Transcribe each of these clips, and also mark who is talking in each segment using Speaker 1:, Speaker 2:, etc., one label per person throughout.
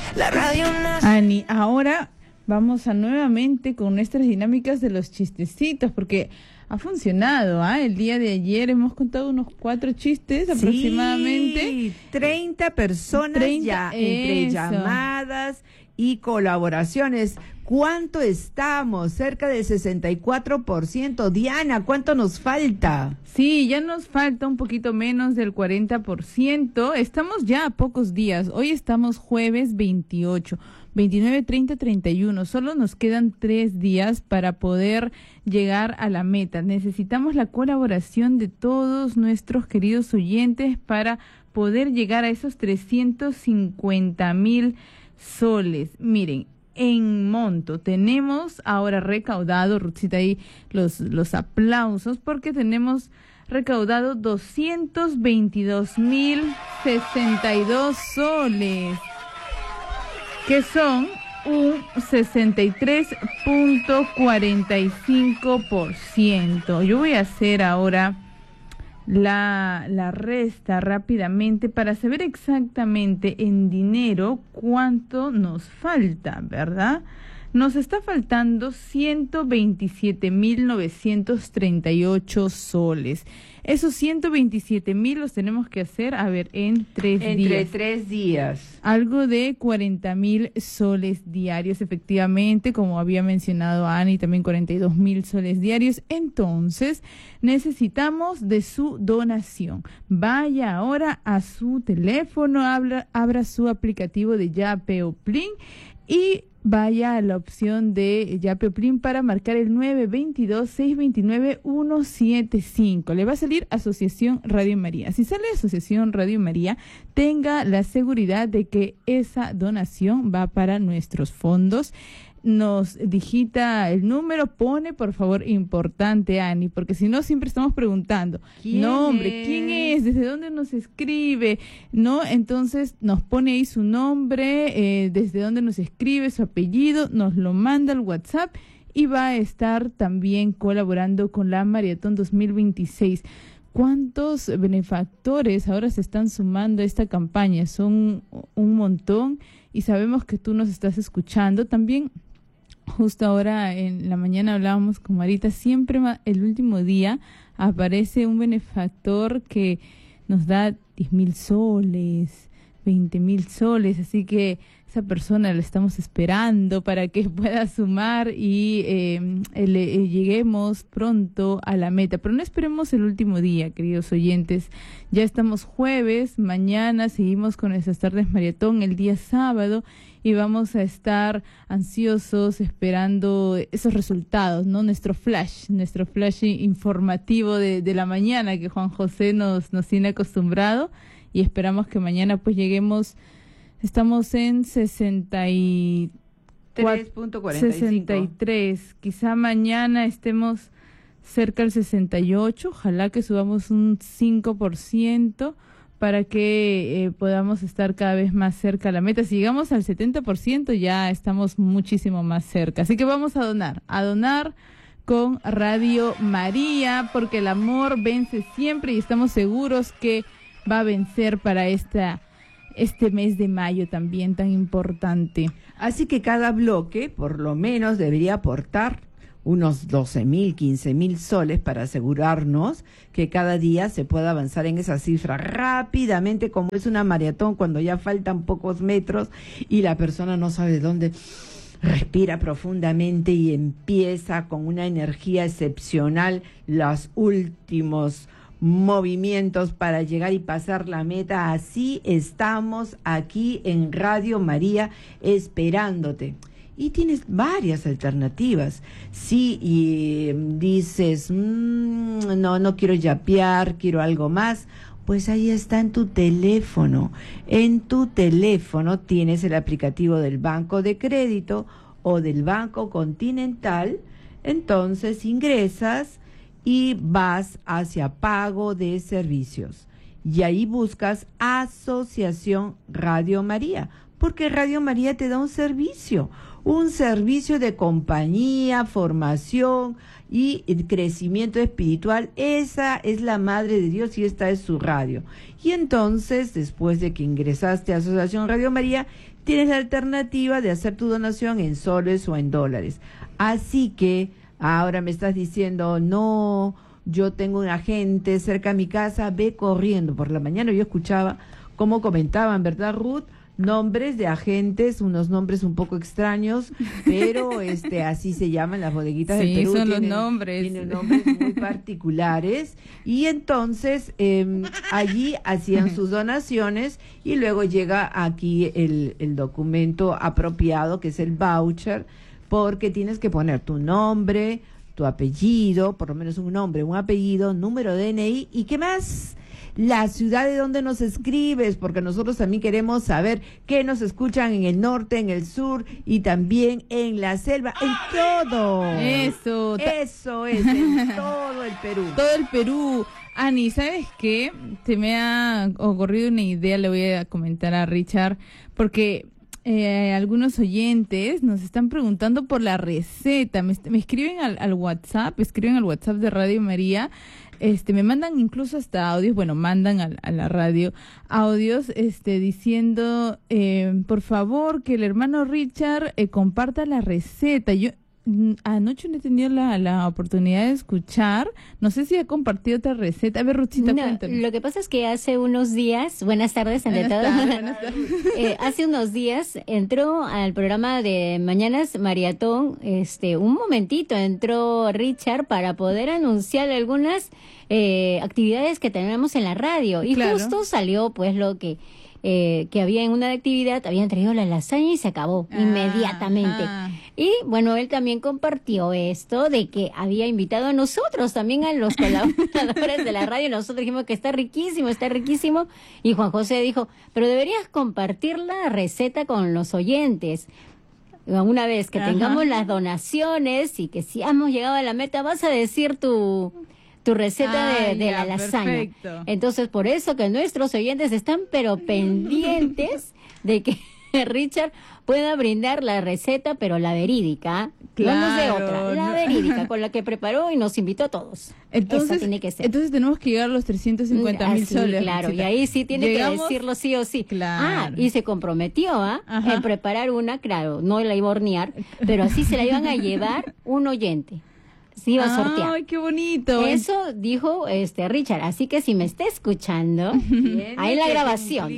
Speaker 1: La radio
Speaker 2: Ani, ahora vamos a nuevamente con nuestras dinámicas de los chistecitos, porque ha funcionado, ¿ah? El día de ayer hemos contado unos 4 chistes aproximadamente.
Speaker 3: 30 personas
Speaker 2: 30,
Speaker 3: ya entre
Speaker 2: eso.
Speaker 3: llamadas y colaboraciones. ¿Cuánto estamos? Cerca del 64%. Diana, ¿cuánto nos falta?
Speaker 2: Sí, ya nos falta un poquito menos del 40%. Estamos ya a pocos días. Hoy estamos jueves 28, 29, 30, 31. Solo nos quedan 3 días para poder llegar a la meta. Necesitamos la colaboración de todos nuestros queridos oyentes para poder llegar a esos 350,000 soles. Miren, en monto tenemos ahora recaudado, Ruthcita, ahí los aplausos, porque tenemos recaudado 222,062 soles, que son un 63.45%. Yo voy a hacer ahora la resta rápidamente para saber exactamente en dinero cuánto nos falta, ¿verdad? Nos está faltando 127,938 soles. Esos 127,000 los tenemos que hacer, a ver, en 3 días.
Speaker 3: Entre 3 días.
Speaker 2: Algo de 40,000 soles diarios, efectivamente, como había mencionado Ani, también 42,000 soles diarios. Entonces, necesitamos de su donación. Vaya ahora a su teléfono, abra su aplicativo de Yape o Plin y vaya a la opción de Yape o Plin para marcar el 922-629-175. Le va a salir Asociación Radio María. Si sale Asociación Radio María, tenga la seguridad de que esa donación va para nuestros fondos. Nos digita el número, pone por favor importante, Ani, porque si no siempre estamos preguntando, ¿quién es? ¿Desde dónde nos escribe? ¿No? Entonces nos pone ahí su nombre, desde dónde nos escribe, su apellido, nos lo manda al WhatsApp y va a estar también colaborando con la Maratón 2026. ¿Cuántos benefactores ahora se están sumando a esta campaña? Son un montón y sabemos que tú nos estás escuchando también. Justo ahora en la mañana hablábamos con Marita, siempre el último día aparece un benefactor que nos da 10,000 soles, 20,000 soles, así que esa persona la estamos esperando para que pueda sumar y lleguemos pronto a la meta. Pero no esperemos el último día, queridos oyentes. Ya estamos jueves, mañana seguimos con nuestras tardes maratón el día sábado y vamos a estar ansiosos esperando esos resultados, ¿no? Nuestro flash informativo de la mañana que Juan José nos tiene acostumbrado, y esperamos que mañana pues lleguemos. Estamos en 63, quizá mañana estemos cerca del 68, ojalá que subamos un 5% para que podamos estar cada vez más cerca a la meta. Si llegamos al 70% ya estamos muchísimo más cerca, así que vamos a donar con Radio María, porque el amor vence siempre y estamos seguros que va a vencer para este mes de mayo también tan importante.
Speaker 3: Así que cada bloque por lo menos debería aportar unos 12,000, 15,000 soles para asegurarnos que cada día se pueda avanzar en esa cifra rápidamente, como es una maratón cuando ya faltan pocos metros y la persona no sabe dónde. Respira profundamente y empieza con una energía excepcional los últimos movimientos para llegar y pasar la meta. Así estamos aquí en Radio María esperándote. Y tienes varias alternativas. Sí, y dices, no quiero yapear, quiero algo más. Pues ahí está en tu teléfono. En tu teléfono tienes el aplicativo del Banco de Crédito o del Banco Continental. Entonces ingresas y vas hacia pago de servicios. Y ahí buscas Asociación Radio María, porque Radio María te da un servicio de compañía, formación y crecimiento espiritual. Esa es la Madre de Dios y esta es su radio. Y entonces, después de que ingresaste a Asociación Radio María, tienes la alternativa de hacer tu donación en soles o en dólares. Así que ahora me estás diciendo, no, yo tengo un agente cerca de mi casa, ve corriendo. Por la mañana yo escuchaba cómo comentaban, ¿verdad, Ruth? Nombres de agentes, unos nombres un poco extraños, pero así se llaman las bodeguitas del Perú.
Speaker 2: Sí, son los nombres.
Speaker 3: Tienen nombres muy particulares. Y entonces allí hacían sus donaciones y luego llega aquí el documento apropiado, que es el voucher, porque tienes que poner tu nombre, tu apellido, por lo menos un nombre, un apellido, número de DNI y ¿qué más? La ciudad de donde nos escribes, porque nosotros también queremos saber que nos escuchan en el norte, en el sur y también en la selva, en todo. Eso es, en todo el Perú.
Speaker 2: Todo el Perú. Ani, ¿sabes qué? Se me ha ocurrido una idea, le voy a comentar a Richard, porque algunos oyentes nos están preguntando por la receta. Me escriben al WhatsApp, de Radio María. Me mandan incluso hasta audios, mandan a la radio audios, diciendo, por favor, que el hermano Richard comparta la receta. Yo anoche no he tenido la oportunidad de escuchar, no sé si ha compartido otra receta. A ver, Ruchita, cuéntame.
Speaker 1: Lo que pasa es que hace unos días, buenas tardes, ante todo. Hace unos días entró al programa de Mañanas Maratón, un momentito entró Richard para poder anunciar algunas actividades que tenemos en la radio. Y claro, justo salió pues lo que había en una actividad, habían traído la lasaña y se acabó inmediatamente. Y bueno, él también compartió esto de que había invitado a nosotros, también a los colaboradores de la radio. Nosotros dijimos que está riquísimo. Y Juan José dijo, pero deberías compartir la receta con los oyentes. Una vez que tengamos las donaciones y que si hemos llegado a la meta, vas a decir tu receta de la lasaña. Perfecto. Entonces, por eso que nuestros oyentes están pero pendientes de que Richard pueda brindar la receta, pero la verídica, claro, no nos de otra, la verídica, con la que preparó y nos invitó a todos.
Speaker 2: Entonces,
Speaker 1: esa tiene que ser.
Speaker 2: Entonces tenemos que llegar a los 350,000 soles.
Speaker 1: Claro,
Speaker 2: Richita.
Speaker 1: Y ahí sí tiene que decirlo sí o sí.
Speaker 2: Claro.
Speaker 1: Y se comprometió en preparar una, claro, no la iba a hornear, pero así se la iban a llevar un oyente. Se iba a sortear.
Speaker 2: ¡Ay, qué bonito!
Speaker 1: Eso dijo Richard, así que si me está escuchando, hay la grabación.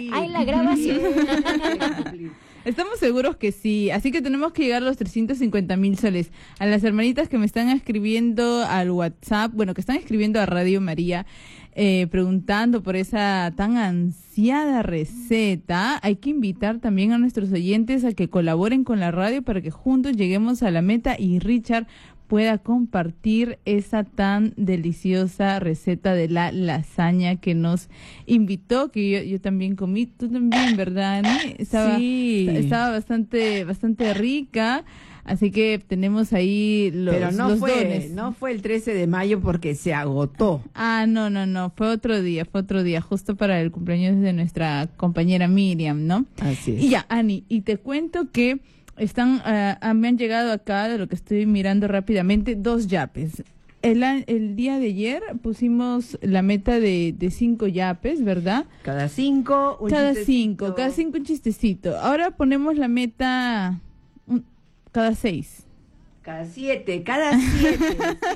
Speaker 2: Estamos seguros que sí, así que tenemos que llegar a los 350,000 soles. A las hermanitas que me están escribiendo al WhatsApp, que están escribiendo a Radio María, preguntando por esa tan ansiada receta, hay que invitar también a nuestros oyentes a que colaboren con la radio para que juntos lleguemos a la meta y Richard pueda compartir esa tan deliciosa receta de la lasaña que nos invitó, que yo también comí. Tú también, ¿verdad, Ani? Estaba bastante rica. Así que tenemos ahí los dones.
Speaker 3: Pero no fue el 13 de mayo porque se agotó.
Speaker 2: No, fue otro día, justo para el cumpleaños de nuestra compañera Miriam, ¿no?
Speaker 3: Así es.
Speaker 2: Y ya, Ani, y te cuento que me han llegado acá, de lo que estoy mirando rápidamente, 2 yapes. El día de ayer pusimos la meta de 5 yapes, ¿verdad?
Speaker 3: Cada 5 un
Speaker 2: chistecito. Ahora ponemos la meta cada 6.
Speaker 3: Cada 7, cada 7.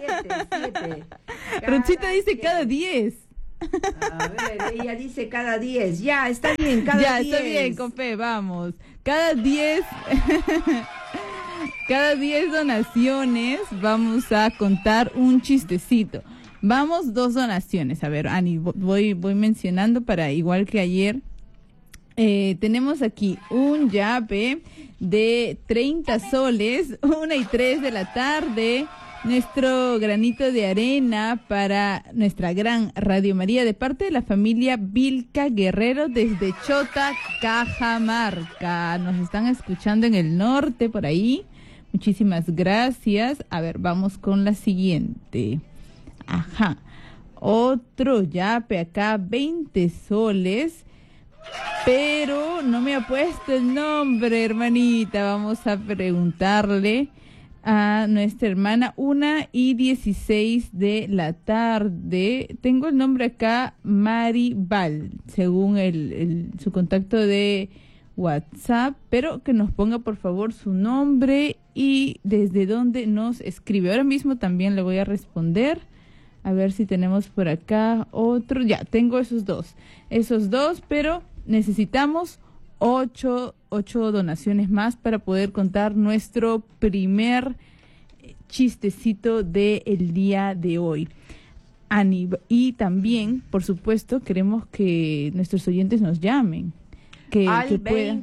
Speaker 2: Ruchita dice cada 10.
Speaker 3: A ver, ella dice cada 10. Ya, está bien, cada 10.
Speaker 2: Ya, está bien, con fe, vamos. Cada 10 donaciones vamos a contar un chistecito. Vamos, 2 donaciones. A ver, Ani, voy mencionando para igual que ayer. Tenemos aquí un yape de 30 soles, 1:03 de la tarde. Nuestro granito de arena para nuestra gran Radio María de parte de la familia Vilca Guerrero desde Chota, Cajamarca. Nos están escuchando en el norte por ahí. Muchísimas gracias. A ver, vamos con la siguiente. Otro yape acá, 20 soles. Pero no me ha puesto el nombre, hermanita. Vamos a preguntarle a nuestra hermana. 1:16 de la tarde. Tengo el nombre acá, Maribal, según su contacto de WhatsApp, pero que nos ponga por favor su nombre y desde dónde nos escribe. Ahora mismo también le voy a responder. A ver si tenemos por acá otro. Ya, tengo esos dos, pero necesitamos 8 donaciones más para poder contar nuestro primer chistecito del día de hoy. Y también, por supuesto, queremos que nuestros oyentes nos llamen.
Speaker 3: Al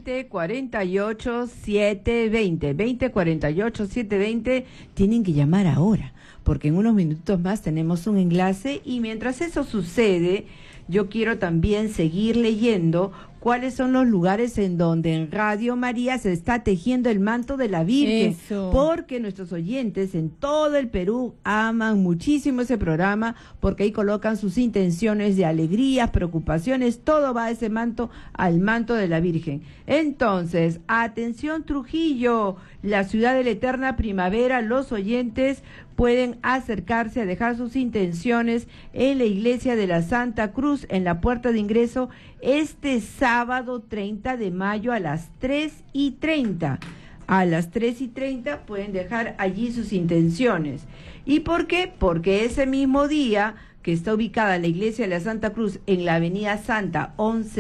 Speaker 3: 2048-720. 2048-720 tienen que llamar ahora, porque en unos minutos más tenemos un enlace y mientras eso sucede, yo quiero también seguir leyendo cuáles son los lugares en donde en Radio María se está tejiendo el manto de la Virgen.
Speaker 2: Eso.
Speaker 3: Porque nuestros oyentes en todo el Perú aman muchísimo ese programa, porque ahí colocan sus intenciones de alegrías, preocupaciones, todo va a ese manto, al manto de la Virgen. Entonces, atención Trujillo, la ciudad de la eterna primavera, los oyentes pueden acercarse a dejar sus intenciones en la iglesia de la Santa Cruz, en la puerta de ingreso, este sábado 30 de mayo a las 3:30. A las 3:30 pueden dejar allí sus intenciones. ¿Y por qué? Porque ese mismo día que está ubicada la iglesia de la Santa Cruz en la avenida Santa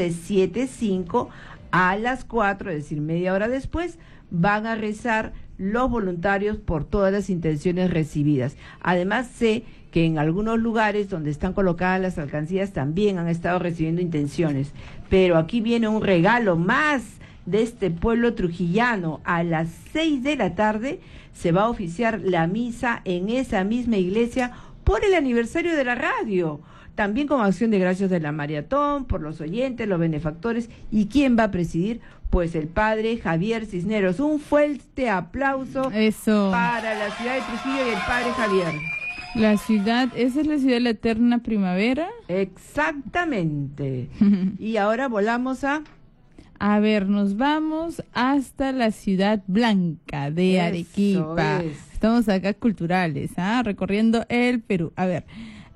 Speaker 3: 1175, a las 4, es decir, media hora después, van a rezar los voluntarios por todas las intenciones recibidas. Además, sé que en algunos lugares donde están colocadas las alcancías también han estado recibiendo intenciones. Pero aquí viene un regalo más de este pueblo trujillano. A las 6 de la tarde se va a oficiar la misa en esa misma iglesia por el aniversario de la radio. También con acción de gracias de la maratón, por los oyentes, los benefactores. ¿Y quién va a presidir? Pues el padre Javier Cisneros. Un fuerte aplauso para la ciudad de Trujillo y el padre Javier.
Speaker 2: ¿Esa es la ciudad de la eterna primavera?
Speaker 3: Exactamente. Y ahora volamos a
Speaker 2: ver, nos vamos hasta la ciudad blanca de Arequipa. Estamos acá culturales, recorriendo el Perú. A ver,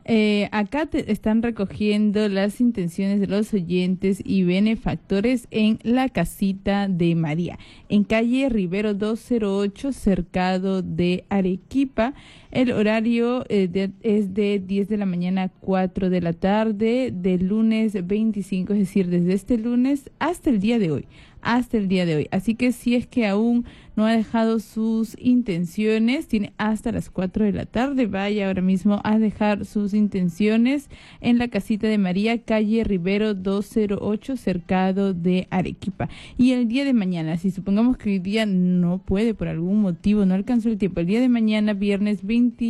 Speaker 2: acá están recogiendo las intenciones de los oyentes y benefactores en la Casita de María, en calle Rivero 208, cercado de Arequipa. El horario es de 10 de la mañana a 4 de la tarde, del lunes 25, es decir, desde este lunes hasta el día de hoy. Así que si es que aún no ha dejado sus intenciones, tiene hasta las 4 de la tarde, vaya ahora mismo a dejar sus intenciones en la Casita de María, calle Rivero 208, cercado de Arequipa. Y el día de mañana, si supongamos que hoy día no puede, por algún motivo, no alcanzó el tiempo, el día de mañana, viernes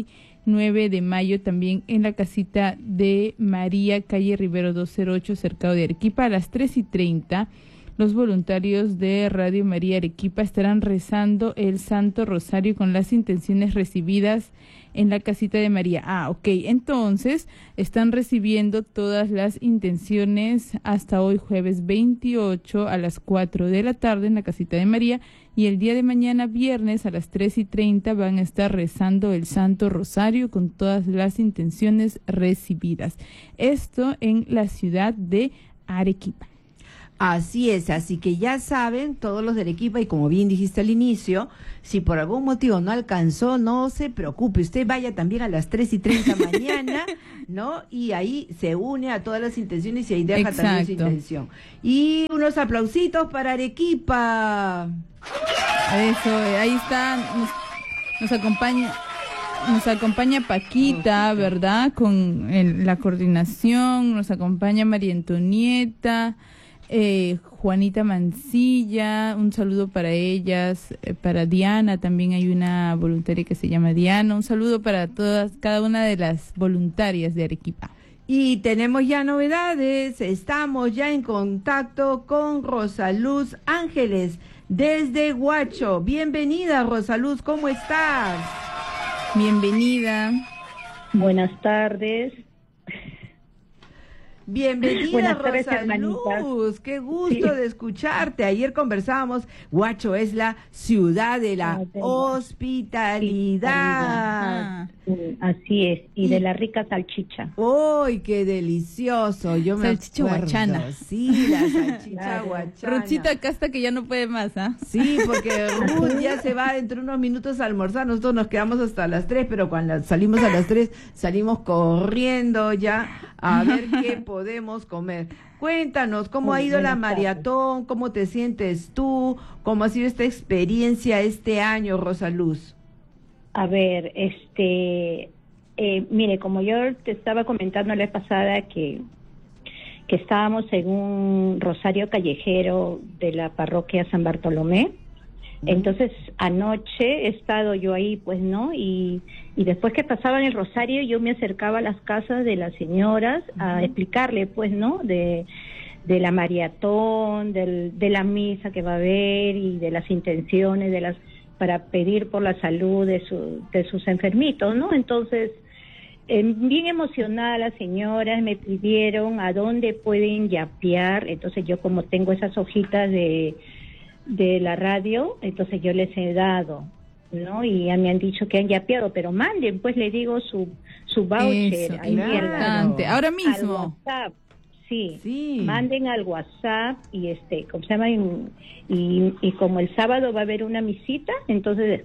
Speaker 2: 29 de mayo, también en la Casita de María, calle Rivero 208, cercado de Arequipa, a las 3:30, los voluntarios de Radio María Arequipa estarán rezando el Santo Rosario con las intenciones recibidas en la Casita de María. Entonces están recibiendo todas las intenciones hasta hoy, jueves 28, a las 4 de la tarde en la Casita de María, y el día de mañana, viernes, a las 3:30, van a estar rezando el Santo Rosario con todas las intenciones recibidas. Esto en la ciudad de Arequipa.
Speaker 3: Así es, así que ya saben, todos los de Arequipa, y como bien dijiste al inicio, si por algún motivo no alcanzó, no se preocupe, usted vaya también a las 3:30 mañana, ¿no? Y ahí se une a todas las intenciones y ahí deja también su intención. Y unos aplausitos para Arequipa.
Speaker 2: Eso, ahí está, nos acompaña Paquita, ¿verdad? Con la coordinación, nos acompaña María Antonieta, Juanita Mancilla, un saludo para ellas, para Diana, también hay una voluntaria que se llama Diana, un saludo para cada una de las voluntarias de Arequipa.
Speaker 3: Y tenemos ya novedades, estamos ya en contacto con Rosaluz Ángeles desde Huacho. Bienvenida, Rosaluz, ¿cómo estás?
Speaker 2: Bienvenida.
Speaker 4: Buenas tardes.
Speaker 3: Bienvenida,
Speaker 4: Rosa
Speaker 3: Luz, qué gusto de escucharte. Ayer conversábamos, Huacho es la ciudad de la hospitalidad.
Speaker 4: Así es, y de la rica salchicha.
Speaker 3: ¡Uy, qué delicioso! Yo me
Speaker 2: salchicha guachana.
Speaker 3: Sí, la salchicha guachana.
Speaker 2: Ruchita acá hasta que ya no puede más, ¿ah?
Speaker 3: Sí, porque Ruth ya se va dentro de unos minutos a almorzar. Nosotros nos quedamos hasta las 3, pero cuando salimos a las 3, salimos corriendo ya a ver qué podemos comer. Cuéntanos, ¿cómo ha ido la maratón? ¿Cómo te sientes tú? ¿Cómo ha sido esta experiencia este año, Rosa Luz?
Speaker 4: A ver, mire, como yo te estaba comentando la vez pasada que estábamos en un rosario callejero de la parroquia San Bartolomé, entonces anoche he estado yo ahí, pues, ¿no? Y después que pasaban el rosario yo me acercaba a las casas de las señoras a explicarle, pues, ¿no? De la maratón, de la misa que va a haber y de las intenciones para pedir por la salud de sus enfermitos, ¿no? Entonces, bien emocionada las señoras me pidieron a dónde pueden yapear. Entonces yo, como tengo esas hojitas de la radio, entonces yo les he dado, ¿no? Y ya me han dicho que han yapeado, pero manden, pues, le digo su voucher.
Speaker 2: Eso, importante. Ahora mismo.
Speaker 4: Al WhatsApp. Sí, manden al WhatsApp y ¿cómo se llama? Y como el sábado va a haber una misita, entonces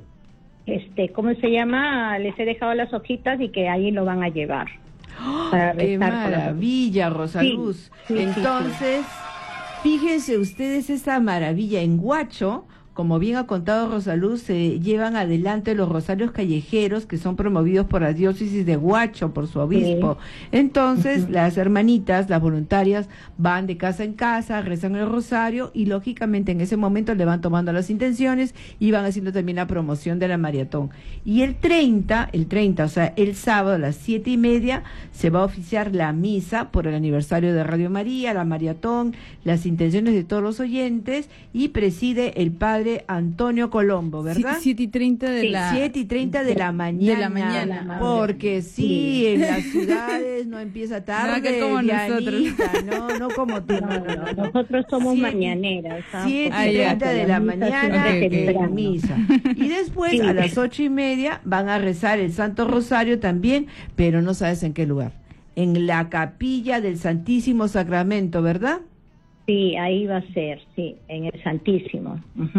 Speaker 4: ¿cómo se llama? Les he dejado las hojitas y que ahí lo van a llevar. Para
Speaker 3: ¡Qué maravilla, Rosa Luz! Entonces, fíjense ustedes esa maravilla. En Huacho, como bien ha contado Rosa Luz, se llevan adelante los rosarios callejeros que son promovidos por la diócesis de Huacho, por su obispo. Entonces, las hermanitas, las voluntarias, van de casa en casa, rezan el rosario y lógicamente en ese momento le van tomando las intenciones y van haciendo también la promoción de la maratón. Y el 30, o sea, el sábado a las 7:30, se va a oficiar la misa por el aniversario de Radio María, la maratón, las intenciones de todos los oyentes, y preside el padre Antonio Colombo, ¿verdad?
Speaker 2: 7:30 de la
Speaker 3: 7:30 de la mañana. Porque sí, en las ciudades no empieza tarde,
Speaker 2: no, como nosotros.
Speaker 3: No como tú.
Speaker 4: No, nosotros somos mañaneras.
Speaker 3: 7:30 de la mañana, misa. Y después a las 8:30 van a rezar el Santo Rosario también, pero no sabes en qué lugar. En la capilla del Santísimo Sacramento, ¿verdad?
Speaker 4: Sí, ahí va a ser, sí, en el Santísimo.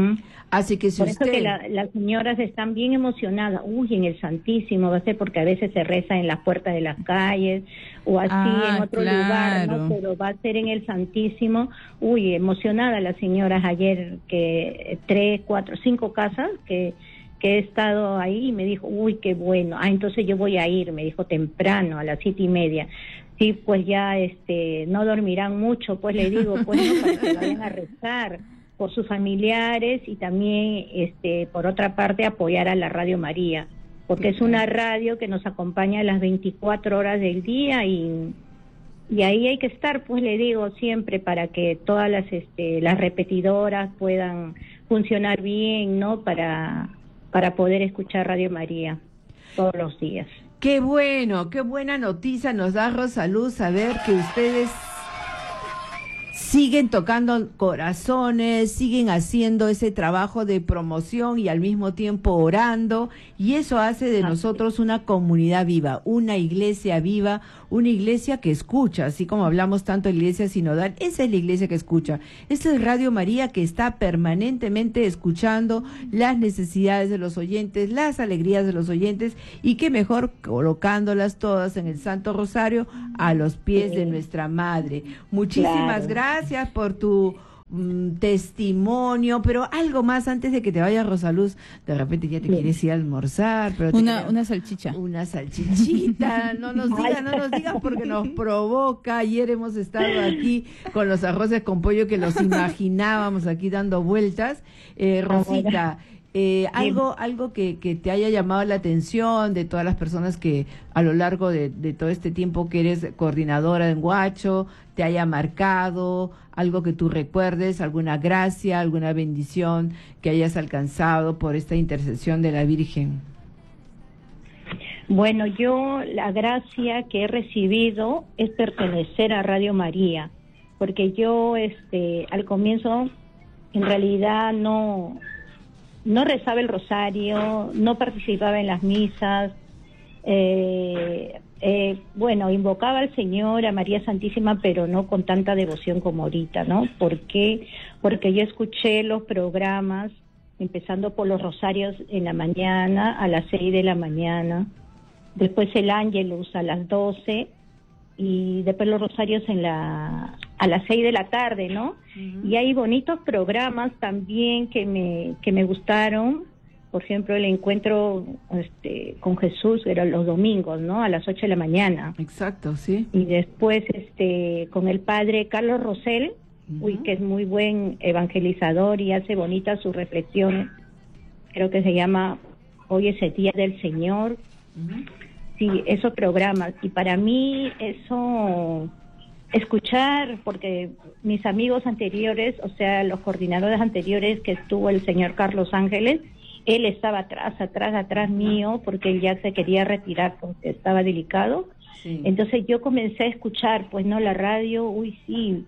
Speaker 3: Así que si
Speaker 4: por eso que las señoras están bien emocionadas. Uy, en el Santísimo va a ser, porque a veces se reza en las puertas de las calles o así en otro lugar, ¿no? Pero va a ser en el Santísimo. Uy, emocionadas las señoras ayer, que 3, 4, 5 casas que he estado ahí, y me dijo, uy, qué bueno. Entonces yo voy a ir, me dijo, temprano, a las 7:30. Sí, pues ya no dormirán mucho, pues le digo, pues, no, para que vayan a rezar por sus familiares y también, por otra parte, apoyar a la Radio María, porque es una radio que nos acompaña las 24 horas del día y ahí hay que estar, pues le digo, siempre, para que todas las repetidoras puedan funcionar bien, ¿no? Para poder escuchar Radio María todos los días.
Speaker 3: Qué bueno, qué buena noticia nos da Rosa Luz, saber que ustedes siguen tocando corazones, siguen haciendo ese trabajo de promoción y al mismo tiempo orando, y eso hace de nosotros una comunidad viva, una iglesia viva, una iglesia que escucha, así como hablamos tanto de iglesia sinodal. Esa es la iglesia que escucha. Esta es Radio María, que está permanentemente escuchando las necesidades de los oyentes, las alegrías de los oyentes, y qué mejor colocándolas todas en el Santo Rosario a los pies de nuestra Madre. Muchísimas gracias por tu testimonio, pero algo más antes de que te vayas, Rosa Luz. De repente ya te quieres ir a almorzar, pero
Speaker 2: una salchicha,
Speaker 3: una salchichita. No nos digas porque nos provoca. Ayer hemos estado aquí con los arroces con pollo que los imaginábamos aquí dando vueltas. Rosita, algo que te haya llamado la atención de todas las personas que a lo largo de todo este tiempo que eres coordinadora en Huacho te haya marcado, algo que tú recuerdes, alguna gracia, alguna bendición que hayas alcanzado por esta intercesión de la Virgen.
Speaker 4: Bueno, yo la gracia que he recibido es pertenecer a Radio María, porque yo al comienzo en realidad no rezaba el rosario, no participaba en las misas, bueno, invocaba al Señor, a María Santísima, pero no con tanta devoción como ahorita, ¿no? ¿Por qué? Porque yo escuché los programas, empezando por los rosarios en la mañana, a las 6 de la mañana, después el Ángelus a las 12, y después los rosarios a las 6 de la tarde, ¿no? Uh-huh. Y hay bonitos programas también que me gustaron. Por ejemplo, el encuentro con Jesús era los domingos, ¿no? A las 8 de la mañana.
Speaker 3: Exacto, sí.
Speaker 4: Y después con el padre Carlos Rosell, uh-huh, que es muy buen evangelizador y hace bonitas sus reflexiones. Creo que se llama Hoy es el Día del Señor. Uh-huh. Sí, esos programas. Y para mí eso, escuchar, porque mis amigos anteriores, o sea, los coordinadores anteriores que estuvo el señor Carlos Ángeles, él estaba atrás mío, porque él ya se quería retirar porque estaba delicado. Sí. Entonces yo comencé a escuchar, pues no, la radio, sí,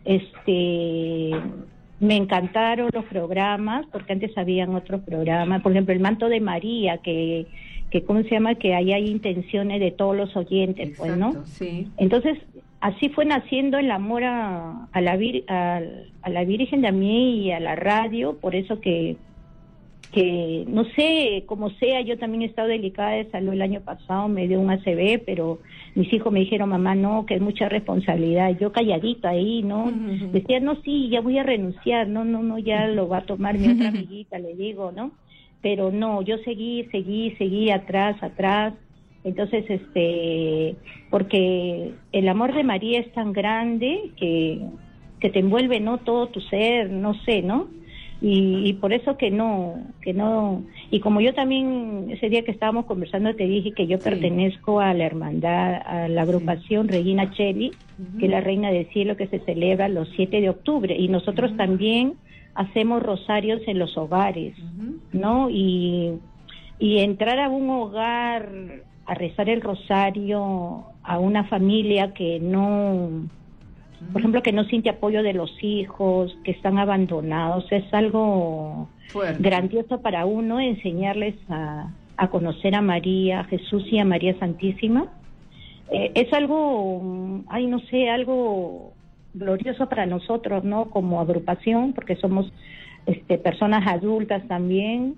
Speaker 4: me encantaron los programas, porque antes habían otros programas, por ejemplo, el Manto de María, que ¿cómo se llama? Que ahí hay intenciones de todos los oyentes. Exacto, pues, ¿no? Sí. Entonces, así fue naciendo el amor a la Virgen de a mí y a la radio, por eso que no sé, como sea, yo también he estado delicada de salud el año pasado, me dio un ACV, pero mis hijos me dijeron, mamá, no, que es mucha responsabilidad. Yo calladita ahí, ¿no? Uh-huh. Decía, no, sí, ya voy a renunciar, no, ya lo va a tomar mi otra amiguita, le digo, ¿no? Pero no, yo seguí atrás. Entonces, porque el amor de María es tan grande que te envuelve, ¿no? Todo tu ser, no sé, ¿no? Y por eso que no, y como yo también, ese día que estábamos conversando, te dije que yo pertenezco a la hermandad, a la agrupación Regina Cheli, uh-huh, que es la Reina del Cielo, que se celebra los 7 de octubre, y nosotros uh-huh, también hacemos rosarios en los hogares, uh-huh, ¿no? Y entrar a un hogar a rezar el rosario a una familia que no, por ejemplo, que no siente apoyo de los hijos, que están abandonados, es algo fuerte, grandioso para uno, enseñarles a conocer a María, a Jesús y a María Santísima. Es algo, no sé, algo glorioso para nosotros, ¿no? Como agrupación, porque somos personas adultas también.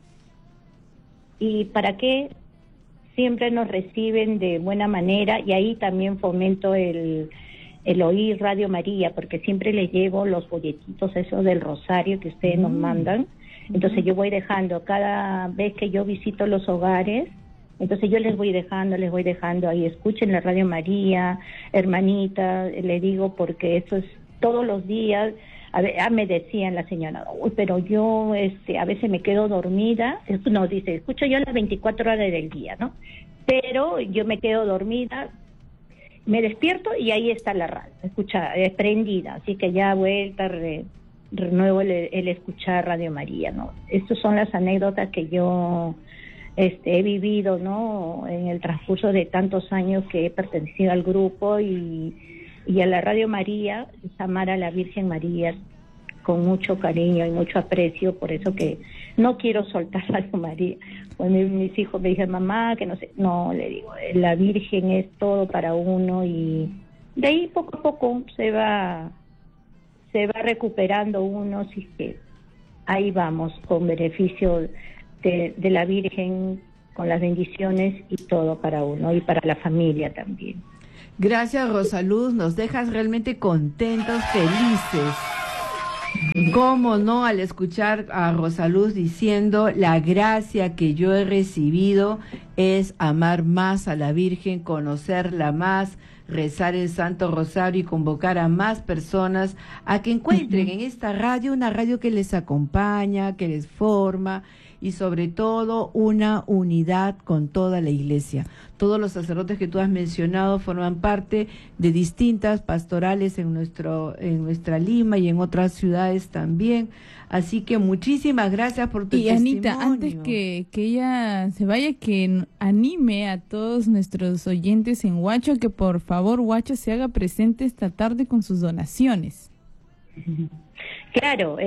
Speaker 4: ¿Y para qué? Siempre nos reciben de buena manera, y ahí también fomento el oír Radio María, porque siempre les llevo los folletitos esos del rosario que ustedes nos mandan. Entonces yo voy dejando, cada vez que yo visito los hogares, entonces yo les voy dejando ahí, escuchen la Radio María, hermanita, le digo, porque eso es todos los días. Me decían la señora, pero yo a veces me quedo dormida, no, dice, escucho yo las 24 horas del día, ¿no? Pero yo me quedo dormida, me despierto y ahí está la radio, prendida, así que ya vuelta, renuevo el escuchar Radio María, ¿no? Estas son las anécdotas que yo he vivido, ¿no? En el transcurso de tantos años que he pertenecido al grupo y a la Radio María, es amar a la Virgen María con mucho cariño y mucho aprecio, por eso que no quiero soltar Radio María. Pues mis hijos me dicen, mamá, que no sé, no, le digo, la Virgen es todo para uno, y de ahí poco a poco se va recuperando uno, así que ahí vamos, con beneficio de la Virgen, con las bendiciones y todo para uno y para la familia también.
Speaker 3: Gracias, Rosaluz, nos dejas realmente contentos, felices. ¿Cómo no? Al escuchar a Rosaluz diciendo, la gracia que yo he recibido es amar más a la Virgen, conocerla más, rezar el Santo Rosario y convocar a más personas a que encuentren en esta radio una radio que les acompaña, que les forma, y sobre todo una unidad con toda la iglesia. Todos los sacerdotes que tú has mencionado forman parte de distintas pastorales en nuestra Lima y en otras ciudades también. Así que muchísimas gracias por tu testimonio.
Speaker 2: Y Anita, antes que ella se vaya, que anime a todos nuestros oyentes en Huacho que por favor Huacho se haga presente esta tarde con sus donaciones.
Speaker 4: Claro,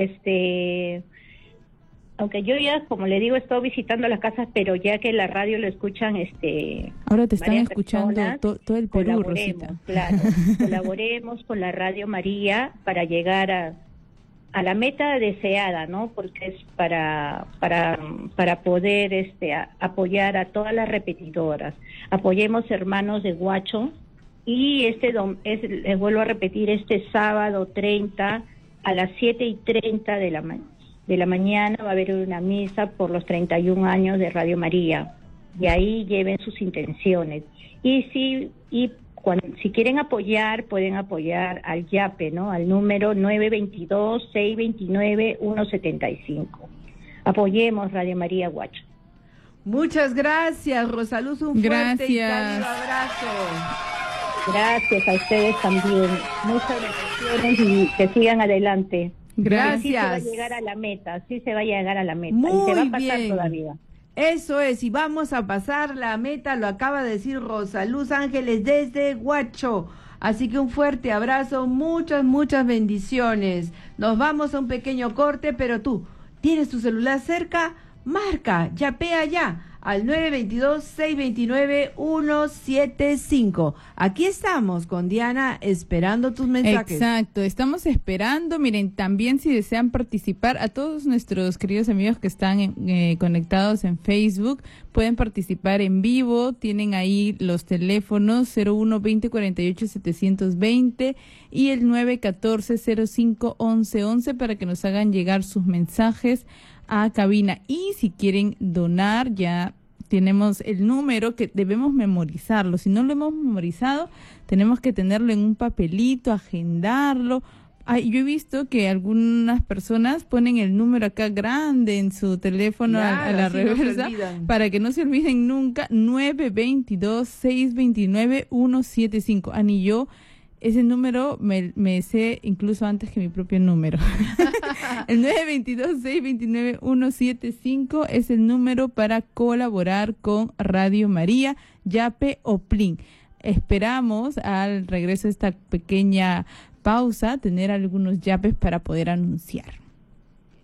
Speaker 4: aunque yo ya, como le digo, estoy visitando las casas, pero ya que la radio lo escuchan,
Speaker 2: ahora te están escuchando todo el Perú, Rosita.
Speaker 4: Claro, colaboremos con la Radio María para llegar a la meta deseada, ¿no? Porque es para poder apoyar a todas las repetidoras. Apoyemos hermanos de Huacho y les vuelvo a repetir, este sábado 30 a las 7:30 de la mañana va a haber una misa por los 31 años de Radio María, y ahí lleven sus intenciones. Si quieren apoyar, pueden apoyar al YAPE, ¿no? Al número 922-629-175. Apoyemos Radio María Huacho.
Speaker 3: Muchas gracias, Rosaluz, un fuerte y cálido abrazo.
Speaker 4: Gracias a ustedes también. Muchas bendiciones y que sigan adelante.
Speaker 3: Gracias.
Speaker 4: Sí se va a llegar a la meta, sí se va a llegar a la meta.
Speaker 3: Muy
Speaker 4: y se va a pasar
Speaker 3: bien.
Speaker 4: Todavía.
Speaker 3: Eso es, y vamos a pasar la meta, lo acaba de decir Rosaluz Ángeles desde Huacho. Así que un fuerte abrazo, muchas bendiciones. Nos vamos a un pequeño corte, pero tú, ¿tienes tu celular cerca? Marca, yapea ya, al 922-629-175. Aquí estamos con Diana esperando tus mensajes.
Speaker 2: Exacto, estamos esperando. Miren, también si desean participar, a todos nuestros queridos amigos que están conectados en Facebook, pueden participar en vivo. Tienen ahí los teléfonos 01-2048-720 y el 914-05-1111 para que nos hagan llegar sus mensajes a cabina. Y si quieren donar, ya tenemos el número que debemos memorizarlo. Si no lo hemos memorizado, tenemos que tenerlo en un papelito, agendarlo. Yo he visto que algunas personas ponen el número acá grande en su teléfono, a la reversa, para que no se olviden nunca. 922-629-175. Ani, yo ese número me sé incluso antes que mi propio número. El 922-629-175 es el número para colaborar con Radio María, YAPE o PLIN. Esperamos al regreso de esta pequeña pausa tener algunos yapes para poder anunciar.